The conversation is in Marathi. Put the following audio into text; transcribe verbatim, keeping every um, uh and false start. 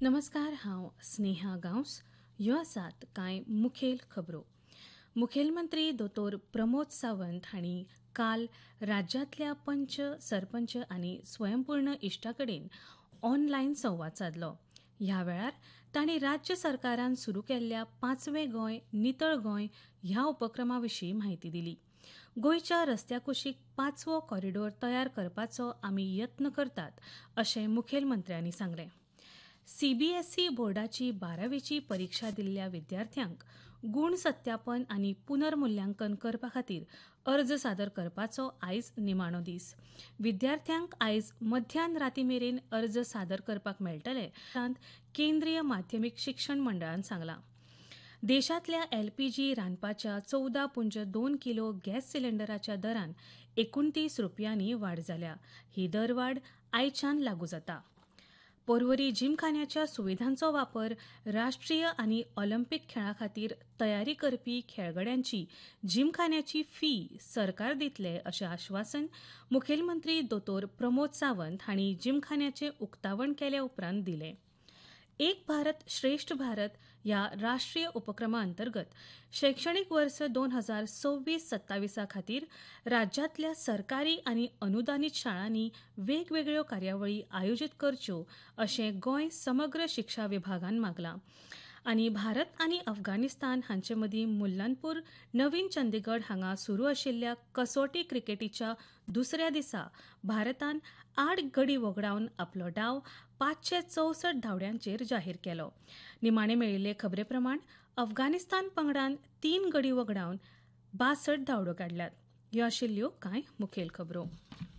नमस्कार, हांव स्नेहा गांवस. ह्यो आसात कांय मुखेल खबरो. मुखेलमंत्री दोतोर प्रमोद सावंत हांणी काल राज्यांतल्या पंच, सरपंच आनी स्वयंपूर्ण इश्टां कडेन ऑनलायन संवाद सादलो. ह्या वेळार तांणी राज्य सरकारान सुरू केल्ल्या पांचवें गोंय नितळ गोंय ह्या उपक्रमा विशीं म्हायती दिली. गोंयच्या रस्त्या कुशीक पांचवो कॉरिडॉर तयार करपाचो आमी यत्न करतात, अशें मुखेलमंत्र्यांनी सांगलें. सीबीएसई बोर्डाची बारावेची परीक्षा दिल्ल्या विद्यार्थ्यांक गूण सत्यापन आनी पुनर्मुल्यांकन करपा खातीर अर्ज सादर करपाचो आयज निमाणो दीस. विद्यार्थ्यांक आयज मध्यान रातीं मेरेन अर्ज सादर करपाक मेळटले, अशें केंद्रीय माध्यमीक शिक्षण मंडळान सांगलां. देशांतल्या एलपीजी रांदपाच्या चवदा पुंज दोन किलो गॅस सिलिंडराच्या दरान एकुणतीस रुपयांनी वाड जाल्या. ही दरवाड आयच्यान लागू जाता. पर्वरी जिमखान्याच्या सुविधांचो वापर राष्ट्रीय आनी ऑलिंपिक खेळां खातीर तयारी करपी खेळगड्यांची जिमखान्याची फी सरकार दितले, अशें आश्वासन मुखेलमंत्री दोतोर प्रमोद सावंत हांणी जिमखान्याचें उक्तावण केल्या उपरांत दिलें. एक भारत श्रेष्ठ भारत ह्या राष्ट्रीय उपक्रमा अंतर्गत शैक्षणीक वर्स दोन हजार सव्वीस सत्तावीसा खातीर राज्यांतल्या सरकारी आनी अनुदानीत शाळांनी वेगवेगळ्यो कार्यावळी आयोजीत करच्यो, अशें गोंय समग्र शिक्षा विभागान मागलां. आनी भारत आनी अफगाणिस्तान हांचे मदीं मुल्लानपूर नवीन चंदीगड हांगा सुरू आशिल्ल्या कसोटी क्रिकेटीच्या दुसऱ्या दिसा भारतान आठ गडी वगडावन आपलो डाव पांचशे चौसठ धांवड्यांचेर जाहीर केलो. निमाणे मेळिल्ले खबरे प्रमाण अफगाणिस्तान पंगडान तीन गडी वगडावन बासठ धांवड्यो काडल्यात. ह्यो आशिल्ल्यो कांय मुखेल खबरो.